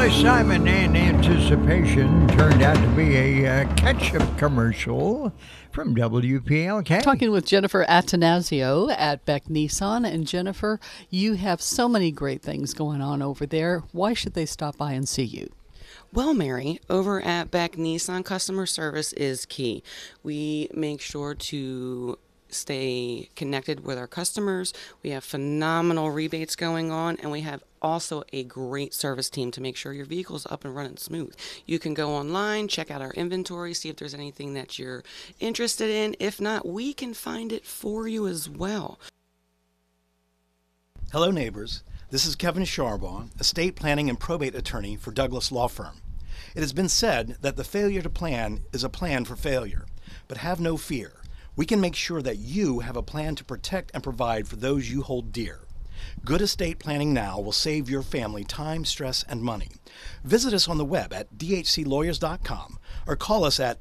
Carly Simon in Anticipation turned out to be a ketchup commercial from WPLK. Talking with Jennifer Attanasio at Beck Nissan. And Jennifer, you have so many great things going on over there. Why should they stop by and see you? Well, Mary, over at Beck Nissan, customer service is key. We make sure to stay connected with our customers. We have phenomenal rebates going on, and we have also a great service team to make sure your vehicle's up and running smooth. You can go online, check out our inventory, see if there's anything that you're interested in. If not, we can find it for you as well. Hello, neighbors. This is Kevin Charbon, estate planning and probate attorney for Douglas Law Firm. It has been said that the failure to plan is a plan for failure, but have no fear. We can make sure that you have a plan to protect and provide for those you hold dear. Good estate planning now will save your family time, stress, and money. Visit us on the web at dhclawyers.com or call us at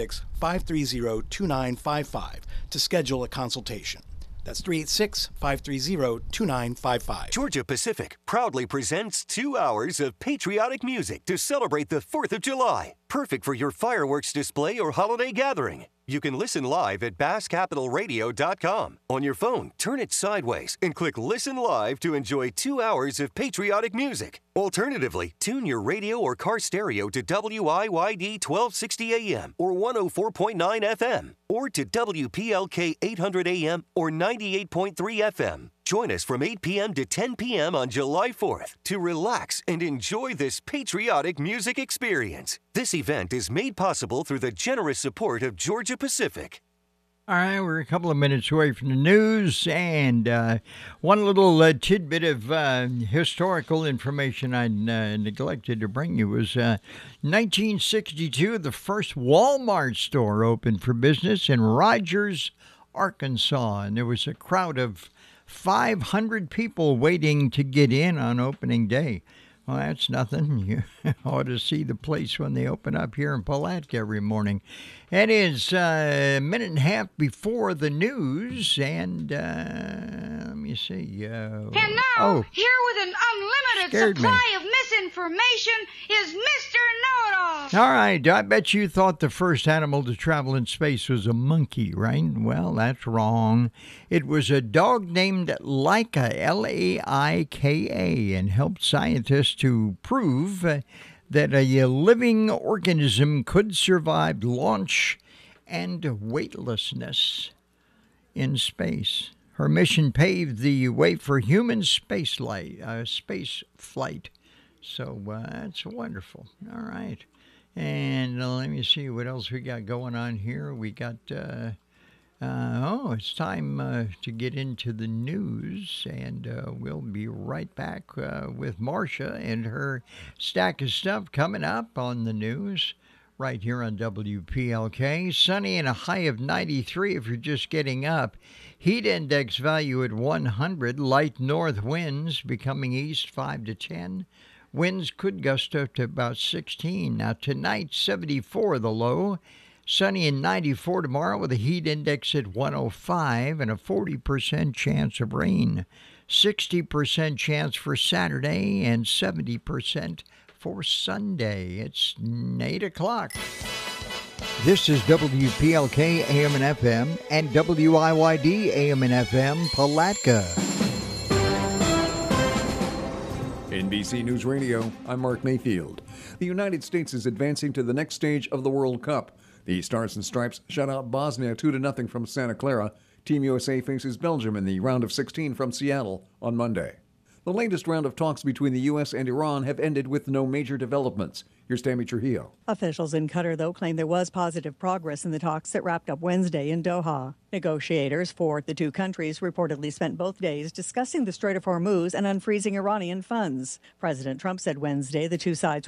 386-530-2955 to schedule a consultation. That's 386-530-2955. Georgia Pacific proudly presents 2 hours of patriotic music to celebrate the 4th of July. Perfect for your fireworks display or holiday gathering. You can listen live at basscapitalradio.com. On your phone, turn it sideways and click Listen Live to enjoy 2 hours of patriotic music. Alternatively, tune your radio or car stereo to WIYD 1260 AM or 104.9 FM or to WPLK 800 AM or 98.3 FM. Join us from 8 p.m. to 10 p.m. on July 4th to relax and enjoy this patriotic music experience. This event is made possible through the generous support of Georgia Pacific. All right, we're a couple of minutes away from the news, and one little tidbit of historical information I neglected to bring you was 1962, the first Walmart store opened for business in Rogers, Arkansas, and there was a crowd of 500 people waiting to get in on opening day. Well, that's nothing. You ought to see the place when they open up here in Palatka every morning. It is a minute and a half before the news, and let me see. And now, here with an unlimited supply of misinformation is Mr. Know-It-All. All right, I bet you thought the first animal to travel in space was a monkey, right? Well, that's wrong. It was a dog named Laika, Laika, and helped scientists to prove that a living organism could survive launch and weightlessness in space. Her mission paved the way for human space flight. So that's wonderful. All right. And let me see what else we got going on here. We got, it's time to get into the news, and we'll be right back with Marcia and her stack of stuff coming up on the news right here on WPLK. Sunny and a high of 93 if you're just getting up. Heat index value at 100. Light north winds becoming east 5 to 10. Winds could gust up to about 16. Now tonight, 74 the low. Sunny and 94 tomorrow with a heat index at 105 and a 40% chance of rain. 60% chance for Saturday and 70% for Sunday. It's 8 o'clock. This is WPLK AM and FM and WIYD AM and FM Palatka. NBC News Radio, I'm Mark Mayfield. The United States is advancing to the next stage of the World Cup. The Stars and Stripes shut out Bosnia 2-0 from Santa Clara. Team USA faces Belgium in the round of 16 from Seattle on Monday. The latest round of talks between the U.S. and Iran have ended with no major developments. Here's Tammy Trujillo. Officials in Qatar, though, claim there was positive progress in the talks that wrapped up Wednesday in Doha. Negotiators for the two countries reportedly spent both days discussing the Strait of Hormuz and unfreezing Iranian funds. President Trump said Wednesday the two sides